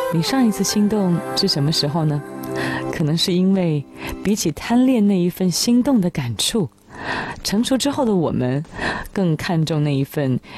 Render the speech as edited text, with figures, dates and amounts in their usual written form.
你上一次心动是什么时候呢？可能是因为比起贪恋那一份心动的感触，成熟之后的我们更看重那一份